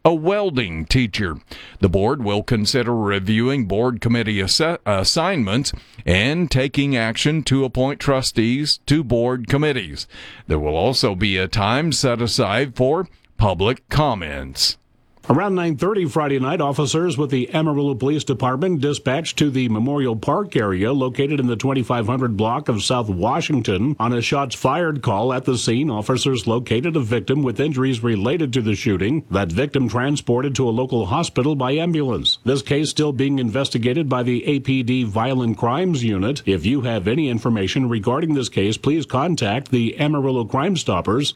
a welding teacher. The board will consider reviewing board committee assignments and taking action to appoint trustees to board committees. There will also be a time set aside for public comments. Around 9:30 Friday night, officers with the Amarillo Police Department dispatched to the Memorial Park area located in the 2500 block of South Washington. On a shots fired call at the scene, officers located a victim with injuries related to the shooting. That victim transported to a local hospital by ambulance. This case still being investigated by the APD Violent Crimes Unit. If you have any information regarding this case, please contact the Amarillo Crime Stoppers,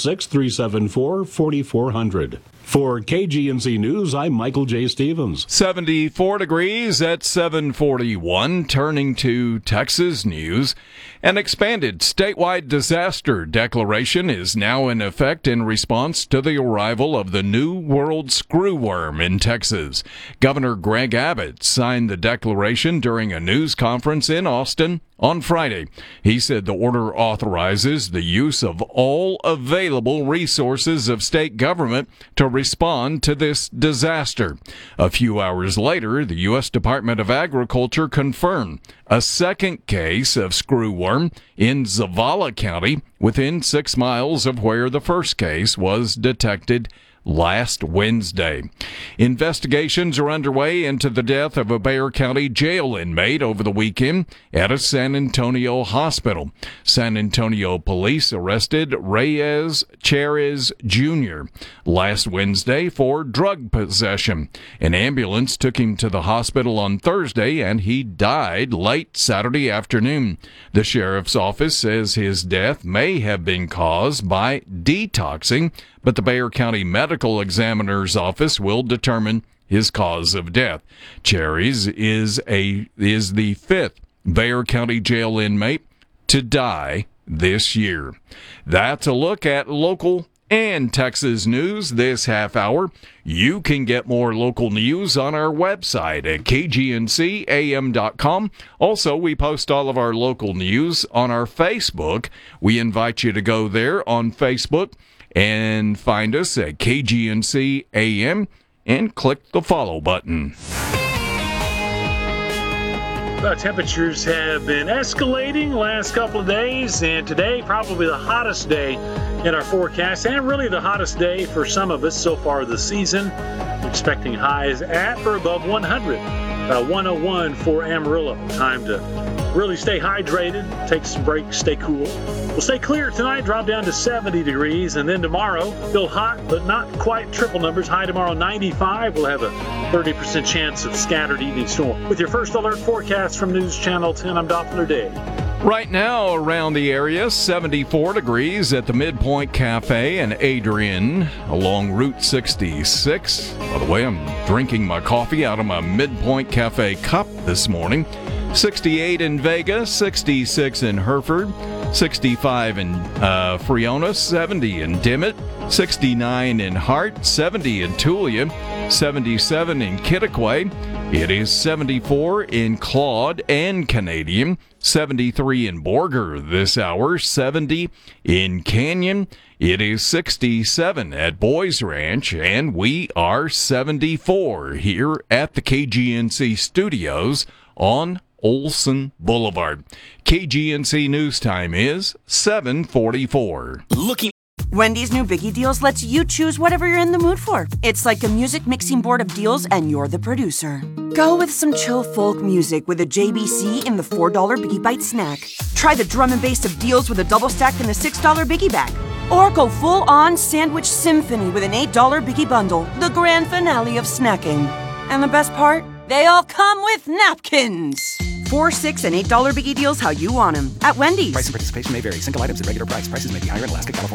806-374-4400. For KGNC News, I'm Michael J. Stevens. 74 degrees at 7:41. Turning to Texas news. An expanded statewide disaster declaration is now in effect in response to the arrival of the New World screwworm in Texas. Governor Greg Abbott signed the declaration during a news conference in Austin on Friday. He said the order authorizes the use of all available resources of state government to respond to this disaster. A few hours later, the U.S. Department of Agriculture confirmed a second case of screwworm in Zavala County within 6 miles of where the first case was detected last Wednesday. Investigations are underway into the death of a Bexar County jail inmate over the weekend at a San Antonio hospital. San Antonio police arrested Reyes Cherez Jr. last Wednesday for drug possession. An ambulance took him to the hospital on Thursday, and he died late Saturday afternoon. The sheriff's office says his death may have been caused by detoxing, but the Bexar County Medical Examiner's Office will determine his cause of death. Cherez is the fifth Bexar County jail inmate to die this year. That's a look at local and Texas news this half hour. You can get more local news on our website at kgncam.com. Also, we post all of our local news on our Facebook. We invite you to go there on Facebook and find us at KGNC AM and click the follow button. The temperatures have been escalating the last couple of days, and today probably the hottest day in our forecast, and really the hottest day for some of us so far this season. We're expecting highs at or above 100, 101 for Amarillo. Time to really stay hydrated, take some breaks, stay cool. We'll stay clear tonight, drop down to 70 degrees, and then tomorrow, still hot, but not quite triple numbers. High tomorrow, 95. We'll have a 30% chance of scattered evening storm. With your first alert forecast from News Channel 10, I'm Doppler Dave. Right now around the area, 74 degrees at the Midpoint Cafe in Adrian along Route 66. By the way, I'm drinking my coffee out of my Midpoint Cafe cup this morning. 68 in Vega, 66 in Hereford, 65 in Friona, 70 in Dimmitt, 69 in Hart, 70 in Tulia, 77 in Kittaquay. It is 74 in Claude and Canadian, 73 in Borger this hour, 70 in Canyon. It is 67 at Boys Ranch, and we are 74 here at the KGNC studios on Olson Boulevard. KGNC News Time is 7:44. Wendy's new Biggie Deals lets you choose whatever you're in the mood for. It's like a music mixing board of deals, and you're the producer. Go with some chill folk music with a JBC in the $4 Biggie Bite snack. Try the drum and bass of deals with a double stack in the $6 Biggie Bag. Or go full-on sandwich symphony with an $8 Biggie Bundle, the grand finale of snacking. And the best part? They all come with napkins. $4, $6, and $8 Biggie Deals how you want them at Wendy's. Price and participation may vary. Single items at regular price. Prices may be higher in Alaska, California.